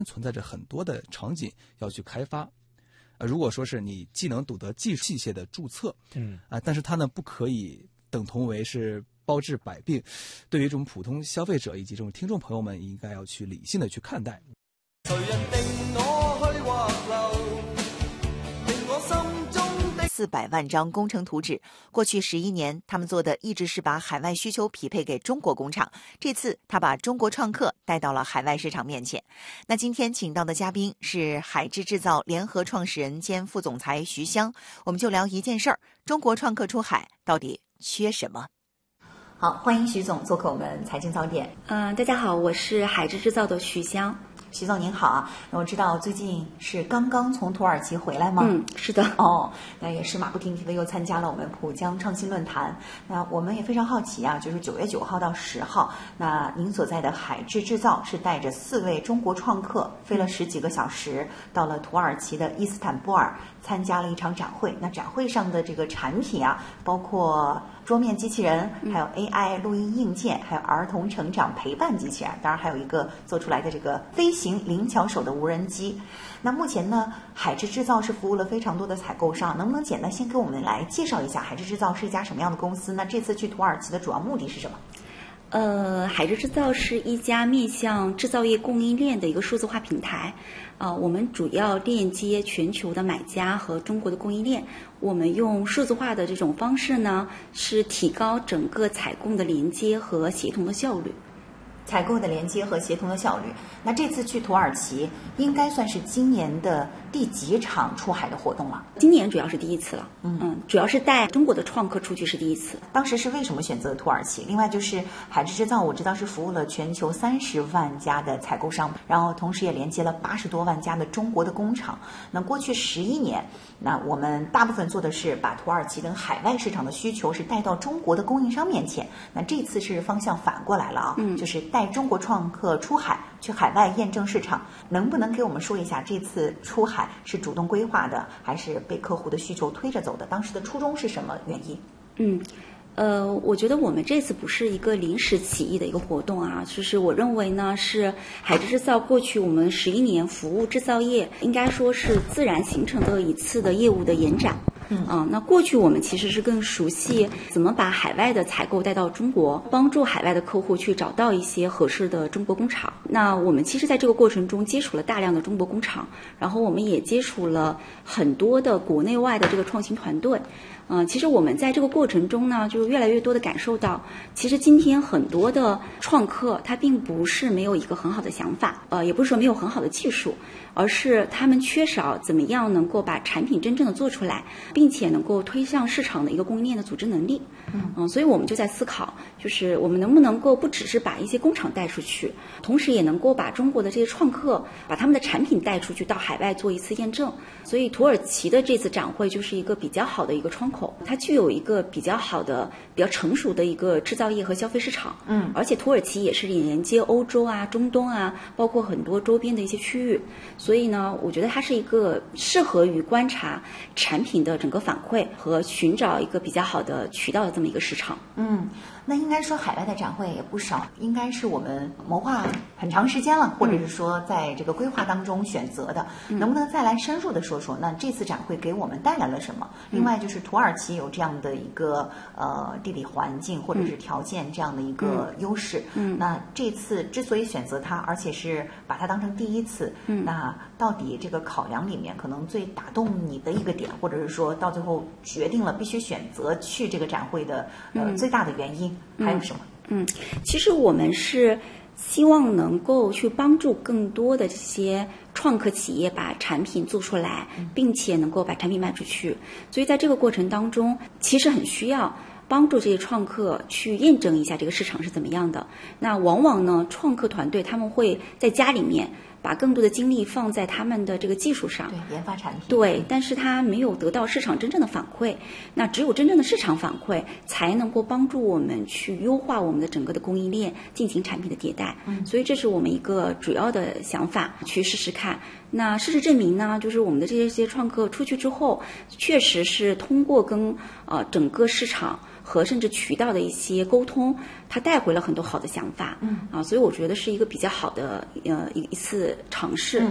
存在着很多的场景要去开发。如果说是你既能懂得技术器械的注册，但是它呢不可以等同为是包治百病。对于这种普通消费者以及这种听众朋友们，应该要去理性的去看待。 400万张工程图纸，过去11年，他们做的一直是把海外需求匹配给中国工厂。这次，他把中国创客带到了海外市场面前。那今天请到的嘉宾是海之制造联合创始人兼副总裁徐湘，我们就聊一件事儿：中国创客出海到底缺什么？好，欢迎徐总做客我们财经早点。 大家好，我是海之制造的徐湘。 徐总您好啊，那我知道最近是刚刚从土耳其回来吗？ 是的。 那也是马不停蹄的又参加了我们浦江创新论坛。那我们也非常好奇啊，就是9月9号到10号，那您所在的海之制造是带着4位中国创客飞了10几个小时，到了土耳其的伊斯坦布尔参加了一场展会。那展会上的这个产品啊，包括桌面机器人，还有 AI 录音硬件，还有儿童成长陪伴机器人，当然还有一个做出来的这个飞行灵巧手的无人机。那目前呢，海之制造是服务了非常多的采购商，能不能简单先给我们来介绍一下海之制造是一家什么样的公司？那这次去土耳其的主要目的是什么？ 海之制造是一家面向制造业供应链的一个数字化平台。我们主要链接全球的买家和中国的供应链。我们用数字化的这种方式呢，是提高整个采购的连接和协同的效率。 采购的连接和协同的效率。那这次去土耳其应该算是今年的第几场出海的活动了？ 今年主要是第一次了。主要是带中国的创客出去是第一次。 当时是为什么选择土耳其？另外就是海之制造，我知道是服务了全球30万家的采购商，然后同时也连接了80多万家的中国的工厂。那过去11年，那我们大部分做的是把土耳其等海外市场的需求是带到中国的供应商面前。那这次是方向反过来了啊，就是带中国创客出海，去海外验证市场。能不能给我们说一下，这次出海是主动规划的，还是被客户的需求推着走的？当时的初衷是什么原因？ 我觉得我们这次不是一个临时起意的一个活动啊，就是我认为呢，是海之制造过去我们11年服务制造业，应该说是自然形成的一次的业务的延展。那过去我们其实是更熟悉怎么把海外的采购带到中国，帮助海外的客户去找到一些合适的中国工厂。那我们其实在这个过程中接触了大量的中国工厂，然后我们也接触了很多的国内外的这个创新团队。其实我们在这个过程中呢，就越来越多的感受到，其实今天很多的创客他并不是没有一个很好的想法，也不是说没有很好的技术，而是他们缺少怎么样能够把产品真正的做出来，并且能够推向市场的一个供应链的组织能力。所以我们就在思考，就是我们能不能够不只是把一些工厂带出去，同时也能够把中国的这些创客把他们的产品带出去到海外做一次验证。所以土耳其的这次展会就是一个比较好的一个窗口，它具有一个比较好的、比较成熟的一个制造业和消费市场。而且土耳其也是连接欧洲啊、中东啊，包括很多周边的一些区域。所以呢，我觉得它是一个适合于观察产品的整个反馈和寻找一个比较好的渠道的这么一个市场。 那应该说海外的展会也不少，应该是我们谋划很长时间了，或者是说在这个规划当中选择的。能不能再来深入的说说，那这次展会给我们带来了什么？另外就是土耳其有这样的一个地理环境或者是条件这样的一个优势。那这次之所以选择它，而且是把它当成第一次，那到底这个考量里面可能最打动你的一个点，或者是说到最后决定了必须选择去这个展会的最大的原因还有什么？ 其实我们是希望能够去帮助更多的这些创客企业把产品做出来，并且能够把产品卖出去。所以在这个过程当中，其实很需要帮助这些创客去验证一下这个市场是怎么样的。那往往呢，创客团队他们会在家里面把更多的精力放在他们的这个技术上， 对，研发产品， 对，但是他没有得到市场真正的反馈。那只有真正的市场反馈，才能够帮助我们去优化我们的整个的供应链，进行产品的迭代。所以这是我们一个主要的想法，去试试看。那事实证明呢，就是我们的这些创客出去之后，确实是通过跟整个市场和甚至渠道的一些沟通，他带回了很多好的想法。所以我觉得是一个比较好的一次尝试。